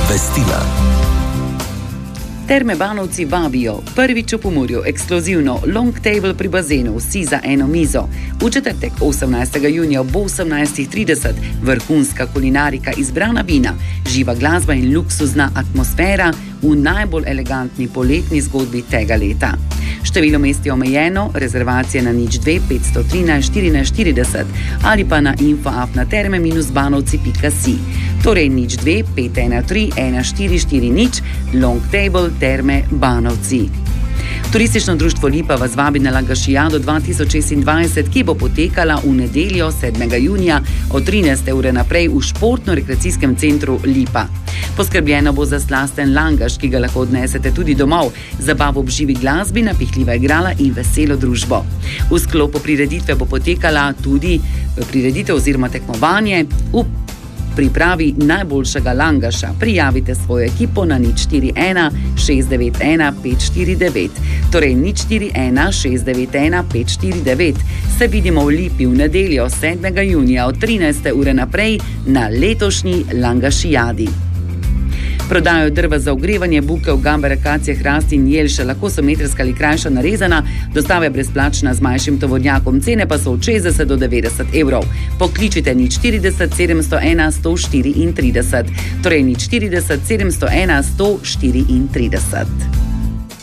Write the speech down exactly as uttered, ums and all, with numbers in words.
Obvestila. Terme Banovci vabijo. Prvič v Pomurju ekskluzivno long table pri bazenu, vsi za eno mizo. V četrtek osemnajstega junija ob osemnajstih trideset vrhunska kulinarika, izbrana vina, živa glasba in luksuzna atmosfera v najbolj elegantni poletni zgodbi tega leta. Število mest je omejeno, rezervacije na nič dve petsto trinajst štirinajst štirideset ali pa na info afna terme minus banovci pika si. Torej nič dve pet ena tri ena štiri štiri nič, long table terme Banovci. Turistično društvo Lipa vas vabi na Langašijado dva tisoč šestindvajset, ki bo potekala v nedeljo sedmega junija od trinajste ure naprej v športno-rekreacijskem centru Lipa. Poskrbljeno bo za slasten langaš, ki ga lahko odnesete tudi domov, zabavo ob živi glasbi, napihljiva igrala in veselo družbo. V sklopu prireditve bo potekala tudi prireditev oziroma tekmovanje v pripravi najboljšega langaša. Prijavite svojo ekipo na nič štiri ena šest devet ena pet štiri devet. Torej nič štiri ena šest devet ena pet štiri devet. Se vidimo v Lipi v nedeljo sedmega junija od trinajste ure naprej na letošnji Langašijadi. Prodajo drva za ogrevanje, bukev, gambe, akacije, hrasti in jelša, lahko so metrska ali krajša narezana, dostava je brezplačna z manjšim tovornjakom, cene pa so od šestdeset do devetdeset evrov. Pokličite nič štirideset sedemsto ena sto štiriintrideset, torej nič štirideset sedemsto ena sto štiriintrideset.